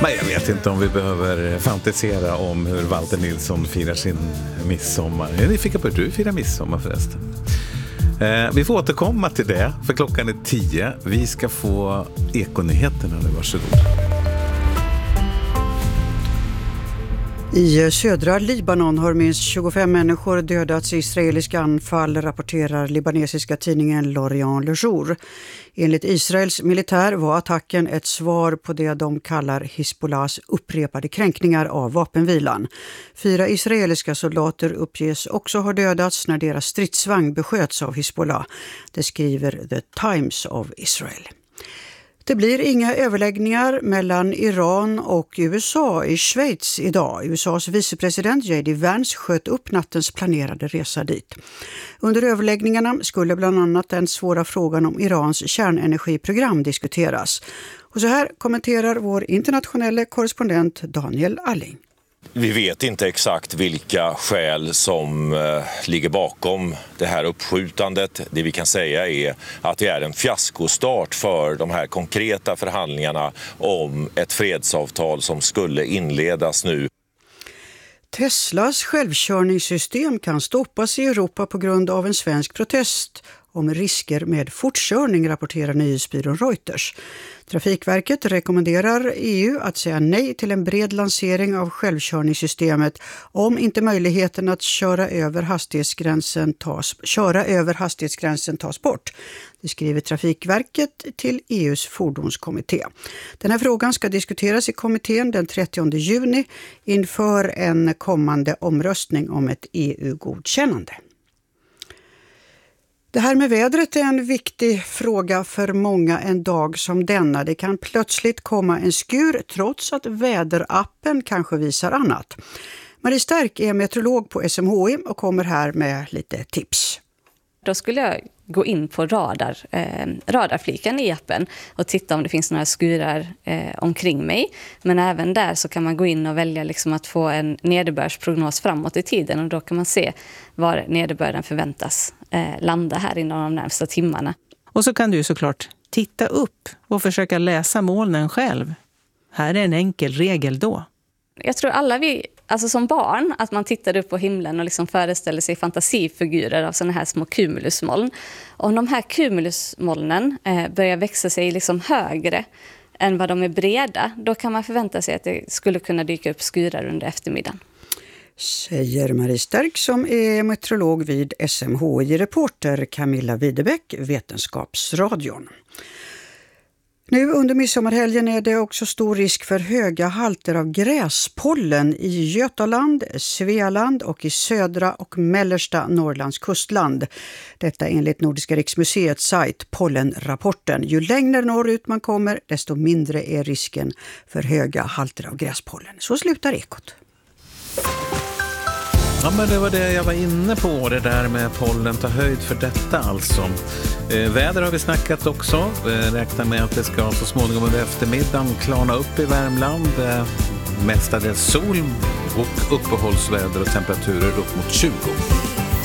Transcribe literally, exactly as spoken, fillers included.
Men jag vet inte om vi behöver fantisera om hur Walter Nilsson firar sin midsommar. Jag är nyfiken på hur du firar midsommar förresten. Eh, vi får återkomma till det, för klockan är tio. Vi ska få Ekonyheterna nu, varsågod. I södra Libanon har minst tjugofem människor dödats i israeliska anfall, rapporterar libanesiska tidningen L'Orient Le Jour. Enligt Israels militär var attacken ett svar på det de kallar Hizbollahs upprepade kränkningar av vapenvilan. Fyra israeliska soldater uppges också ha dödats när deras stridsvagn besköts av Hizbollah. Det skriver The Times of Israel. Det blir inga överläggningar mellan Iran och U S A i Schweiz idag. U S A:s vicepresident J D Vance sköt upp nattens planerade resa dit. Under överläggningarna skulle bland annat den svåra frågan om Irans kärnenergiprogram diskuteras. Och så här kommenterar vår internationella korrespondent Daniel Alling. Vi vet inte exakt vilka skäl som eh, ligger bakom det här uppskjutandet. Det vi kan säga är att det är en fiaskostart för de här konkreta förhandlingarna om ett fredsavtal som skulle inledas nu. Teslas självkörningssystem kan stoppas i Europa på grund av en svensk protest om risker med fortkörning, rapporterar nyhetsbyrån Reuters. Trafikverket rekommenderar E U att säga nej till en bred lansering av självkörningssystemet om inte möjligheten att köra över hastighetsgränsen tas, köra över hastighetsgränsen tas bort. Det skriver Trafikverket till E U:s fordonskommitté. Den här frågan ska diskuteras i kommittén den trettionde juni inför en kommande omröstning om ett E U-godkännande. Det här med vädret är en viktig fråga för många en dag som denna. Det kan plötsligt komma en skur trots att väderappen kanske visar annat. Marie Stärk är meteorolog på S M H I och kommer här med lite tips. Då skulle jag gå in på radar, eh, radarfliken i appen och titta om det finns några skurar eh, omkring mig. Men även där så kan man gå in och välja liksom att få en nederbördsprognos framåt i tiden. Och då kan man se var nederbörden förväntas eh, landa här inom de närmsta timmarna. Och så kan du såklart titta upp och försöka läsa molnen själv. Här är en enkel regel då. Jag tror alla vi, alltså som barn, att man tittar upp på himlen och liksom föreställer sig fantasifigurer av såna här små cumulusmoln. Och om de här cumulusmolnen eh, börjar växa sig liksom högre än vad de är breda, då kan man förvänta sig att det skulle kunna dyka upp skurar under eftermiddagen. Säger Marie Stärk som är meteorolog vid S M H I-reporter Camilla Widebäck, Vetenskapsradion. Nu under midsommarhelgen är det också stor risk för höga halter av gräspollen i Götaland, Svealand och i södra och mellersta Norrlands kustland. Detta enligt Nordiska riksmuseets sajt Pollenrapporten. Ju längre norrut man kommer, desto mindre är risken för höga halter av gräspollen. Så slutar Ekot. Ja, men det var det jag var inne på, det där med pollen, ta höjd för detta alltså. Eh, väder har vi snackat också. Eh, räknar med att det ska så småningom under eftermiddagen klarna upp i Värmland. Eh, mestadels sol och uppehållsväder och temperaturer upp mot tjugo.